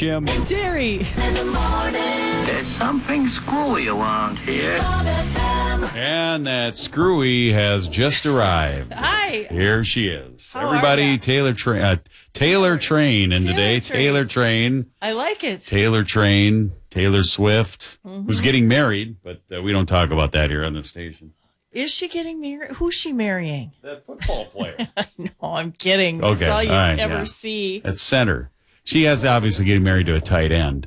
Jim. Terry. There's something screwy around here. And that Screwy has just arrived. Hi. Here she is. How Everybody, are ya? Taylor Train in today. Taylor Train. I like it. Taylor Train. Taylor Swift, who's getting married, but we don't talk about that here on the station. Is she getting married? Who's she marrying? That football player. No, I'm kidding. Okay, That's all you all right, ever yeah. see. At center. She has obviously getting married to a tight end,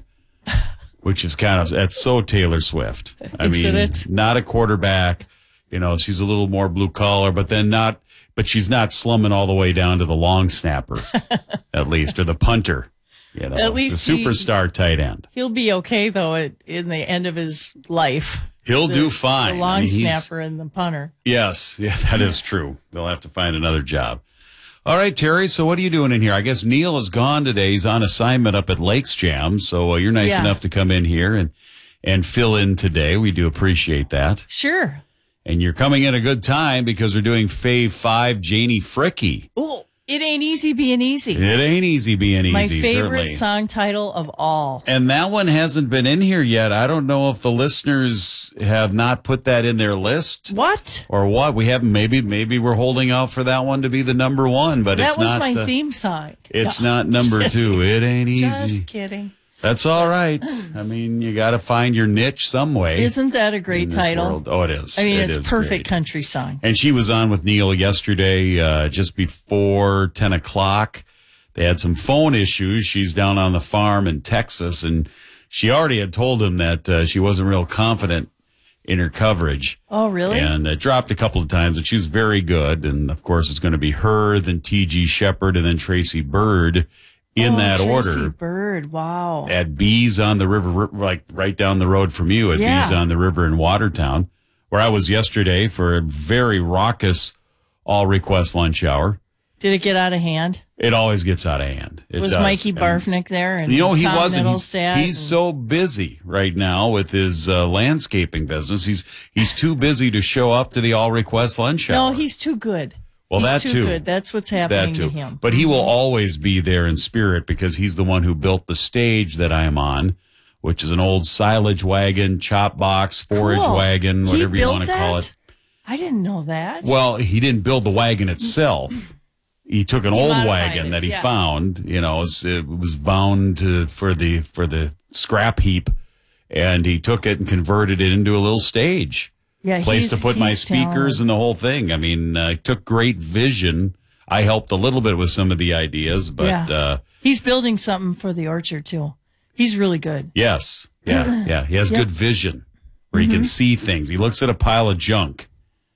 which is that's so Taylor Swift. I Isn't mean, it? not a quarterback. You know, she's a little more blue collar, but she's not slumming all the way down to the long snapper, at least, or the punter. You know, At least the superstar tight end. He'll be okay, though, in the end of his life. He'll do fine. The long I mean, snapper and the punter. Yes, yeah, that is true. They'll have to find another job. All right, Terry, so what are you doing in here? I guess Neil is gone today. He's on assignment up at Lakes Jam, so you're nice enough to come in here and fill in today. We do appreciate that. Sure. And you're coming in a good time because we're doing Fave 5 Janie Fricke. Oh, it ain't easy being easy. It ain't easy being My easy, favorite certainly. song title of all. And that one hasn't been in here yet. I don't know if the listeners have not put that in their list. What? Or what? We haven't. Maybe we're holding out for that one to be the number one, but That it's was not. my theme song. It's not number 2. It ain't easy. Just kidding. That's all right. I mean, you got to find your niche some way. Isn't that a in great this title? world. Oh, it is. I mean, It it's is perfect great. country song. And she was on with Neil yesterday, just before 10 o'clock. They had some phone issues. She's down on the farm in Texas, and she already had told him that she wasn't real confident in her coverage. Oh, really? And it dropped a couple of times, and she was very good. And, of course, it's going to be her, then T.G. Shepard, and then Tracy Bird in that Tracy order. Bird, wow. At Bees on the River, like right down the road from you, at Yeah. Bees on the River in Watertown, where I was yesterday for a very raucous all-request lunch hour. Did it get out of hand? It always gets out of hand. It Was does. Mikey And, Barfnick there? And you know, he Tom wasn't. Nettelstad He's so busy right now with his landscaping business. He's too busy to show up to the all-request lunch hour. No, he's too good. Well, he's that too too. good. That's what's happening That too. to him. But he will always be there in spirit because he's the one who built the stage that I am on, which is an old silage wagon, chop box, forage Cool. wagon, He whatever you built want to call that? it. I didn't know that. Well, he didn't build the wagon itself. He took an He old modified wagon it, that he yeah. found. You know, it was bound for the scrap heap, and he took it and converted it into a little stage. Yeah, Place to put my he's speakers talented. and the whole thing. I mean, took great vision. I helped a little bit with some of the ideas, but He's building something for the orchard too. He's really good. yes, yeah. He has good vision where he can see things. He looks at a pile of junk.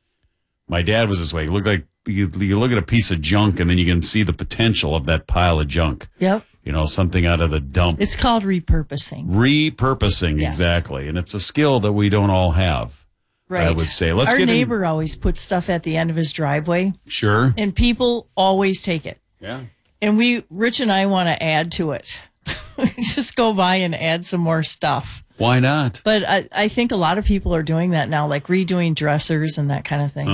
My dad was this way. He looked like you look at a piece of junk and then you can see the potential of that pile of junk. Yep. You know, something out of the dump. It's called repurposing. Repurposing, Yes. exactly. And it's a skill that we don't all have. Right. I would say. Let's Our get in- neighbor always puts stuff at the end of his driveway, Sure. and people always take it. Yeah. And Rich and I want to add to it. Just go by and add some more stuff. Why not? But I think a lot of people are doing that now, like redoing dressers and that kind of thing.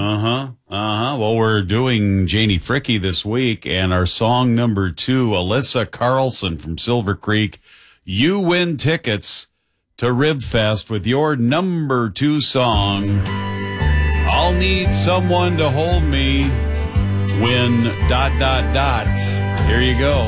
Well, we're doing Janie Fricke this week, and our song number 2, Alyssa Carlson from Silver Creek. You win tickets to Ribfest with your number 2 song. I'll need someone to hold me when ... Here you go.